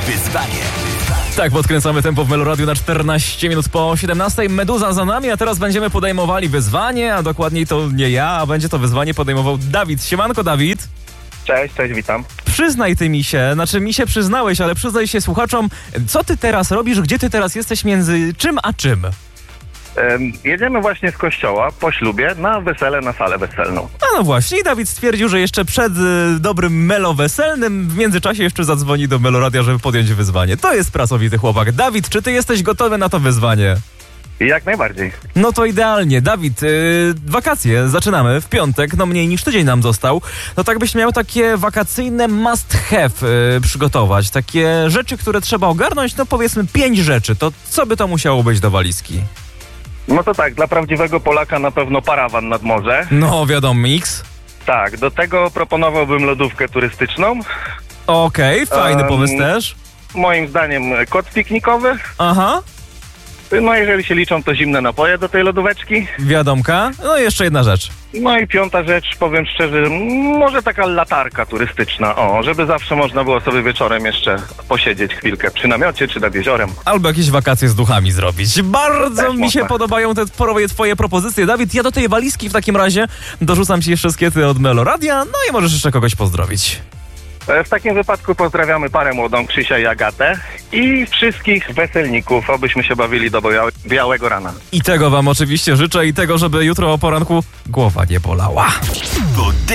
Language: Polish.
Wyzwanie. Tak, podkręcamy tempo w Meloradiu na 14 minut po 17. Meduza za nami, a teraz będziemy podejmowali wyzwanie, a dokładniej to nie ja, a będzie to wyzwanie podejmował Dawid. Siemanko, Dawid. Cześć, witam. Przyznaj ty mi się przyznałeś, ale przyznaj się słuchaczom, co ty teraz robisz, gdzie ty teraz jesteś między czym a czym? Jedziemy właśnie z kościoła po ślubie na wesele, na salę weselną. A no właśnie, i Dawid stwierdził, że jeszcze przed dobrym melo weselnym w międzyczasie jeszcze zadzwoni do Meloradia, żeby podjąć wyzwanie. To jest pracowity chłopak. Dawid, czy ty jesteś gotowy na to wyzwanie? Jak najbardziej. No to idealnie. Dawid, wakacje zaczynamy w piątek, no mniej niż tydzień nam został. No tak byś miał takie wakacyjne must have przygotować, takie rzeczy, które trzeba ogarnąć, no powiedzmy 5 rzeczy. To co by to musiało być do walizki? No to tak, dla prawdziwego Polaka na pewno parawan nad morze. No wiadomo, mix. Tak, do tego proponowałbym lodówkę turystyczną. Okej, fajny pomysł też. Moim zdaniem koc piknikowy. Aha. No jeżeli się liczą, to zimne napoje do tej lodóweczki. Wiadomka. No i jeszcze jedna rzecz. No i piąta rzecz, powiem szczerze, może taka latarka turystyczna, żeby zawsze można było sobie wieczorem jeszcze posiedzieć chwilkę przy namiocie czy nad jeziorem. Albo jakieś wakacje z duchami zrobić. Bardzo tak mi się można. podobają te twoje propozycje. Dawid, ja do tej walizki w takim razie dorzucam ci jeszcze skiety od Meloradia, no i możesz jeszcze kogoś pozdrowić. W takim wypadku pozdrawiamy parę młodą, Krzysia i Agatę i wszystkich weselników, abyśmy się bawili do białego rana. I tego wam oczywiście życzę i tego, żeby jutro o poranku głowa nie bolała.